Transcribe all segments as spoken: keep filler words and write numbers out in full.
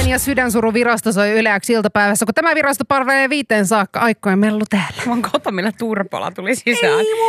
ja sydänsuruvirasto soi Yle X iltapäivässä, kun tämä virasto parvelee viiteen saakka aikojen mellu täällä. Mun kota, millä Turpola tuli sisään. Ei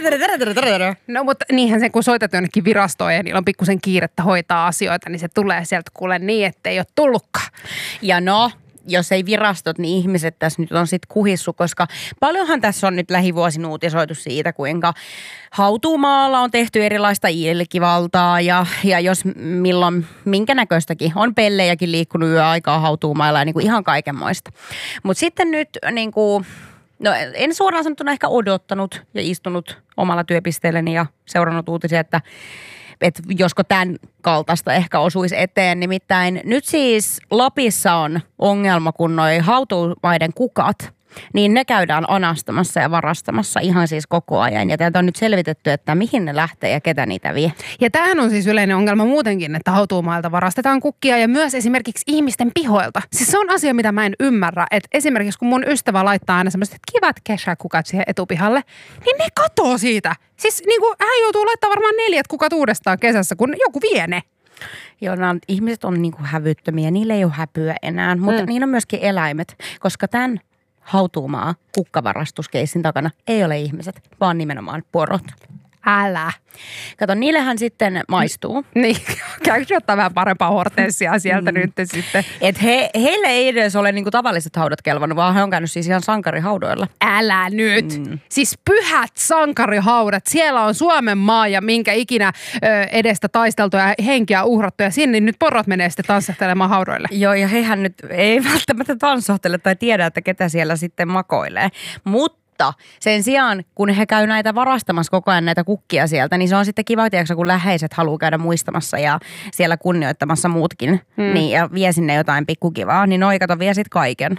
muuta. No mutta niinhän se, kun soitat jonnekin virastoon ja niillä on pikkusen kiirettä hoitaa asioita, niin se tulee sieltä kuule niin, ettei ole tullutkaan. Ja no, jos ei virastot, niin ihmiset tässä nyt on sitten kuhissu, koska paljonhan tässä on nyt lähivuosin uutisoitu siitä, kuinka hautuumaalla on tehty erilaista ilkivaltaa ja, ja jos milloin minkä näköistäkin on pellejäkin liikkunut yöaikaa hautuumailla ja niin kuin ihan kaikenmoista. Mutta sitten nyt niin kuin, no en suoraan sanottuna ehkä odottanut ja istunut omalla työpisteelläni ja seurannut uutisia, että että josko tämän kaltaista ehkä osuisi eteen. Nimittäin nyt siis Lapissa on ongelma, kun noi hautuumaiden kukat, niin ne käydään anastamassa ja varastamassa ihan siis koko ajan. Ja täältä on nyt selvitetty, että mihin ne lähtee ja ketä niitä vie. Ja tämähän on siis yleinen ongelma muutenkin, että hautuumailta varastetaan kukkia ja myös esimerkiksi ihmisten pihoilta. Siis se on asia, mitä mä en ymmärrä, että esimerkiksi kun mun ystävä laittaa aina semmoiset kivat kesäkukat siihen etupihalle, niin ne katoo siitä. Siis niin kuin hän joutuu laittamaan varmaan neljät kukat uudestaan kesässä, kun joku vie ne. Joo, nämä ihmiset on niin kuin hävyttömiä, niillä ei ole häpyä enää, mutta mm. niin on myöskin eläimet, koska tämän hautuumaa kukkavarastuskeissin takana ei ole ihmiset, vaan nimenomaan porot. Älä. Kato, niillehän sitten maistuu. Niin, käykö ottaa vähän parempaa hortensia sieltä mm. nyt sitten? Että he, heille ei edes ole niinku tavalliset haudat kelvannut, vaan he on käynyt siis ihan sankarihaudoilla. Älä nyt. Mm. Siis pyhät sankarihaudat. Siellä on Suomen maa ja minkä ikinä ö, edestä taisteltu ja henkiä uhrattu. Ja sinne nyt porot menee sitten tanssahtelemaan haudoille. Joo, ja hehän nyt ei välttämättä tanssahtele tai tiedä, että ketä siellä sitten makoilee. Mutta Mutta sen sijaan, kun he käy näitä varastamassa koko ajan näitä kukkia sieltä, niin se on sitten kiva, tiedätkö, kun läheiset haluaa käydä muistamassa ja siellä kunnioittamassa muutkin. Hmm. Niin, ja vie sinne jotain pikkukivaa, niin noi kato vie sit kaiken.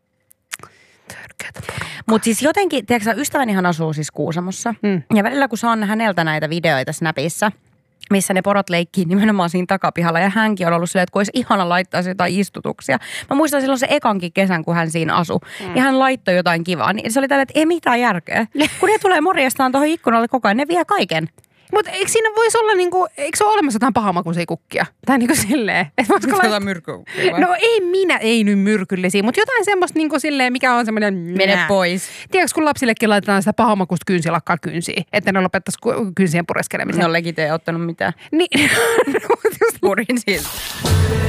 Mutta siis jotenkin, tiedätkö, ystävänihan asuu siis Kuusamossa. Hmm. Ja välillä kun saan häneltä näitä videoita Snapissa, missä ne porot leikkii nimenomaan siinä takapihalla. Ja hänkin on ollut silleen, että kun olisi ihana laittaa jotain istutuksia. Mä muistan silloin se ekankin kesän, kun hän siinä asui. Mm. Ja hän laittoi jotain kivaa. Niin se oli tällä, että ei mitään järkeä. Kun ne tulee morjestaan tuohon ikkunalle koko ajan, ne vie kaiken. Mutta eikö siinä voisi olla niinku, eikö se ole olemassa jotain pahamakuisia kukkia? Tai niinku silleen. Että voisiko jotain myrkykukkia vai? No ei minä, ei nyt myrkyllisiä, mutta jotain semmoista niinku silleen, mikä on semmoinen. Mene pois. Tiedätkö, kun lapsillekin laitetaan sitä pahamakuista kynsilakkaa kynsiä, että ne lopettaisi kynsien pureskelemisen. No legit ei ottanut mitään. Niin. Purin siltä.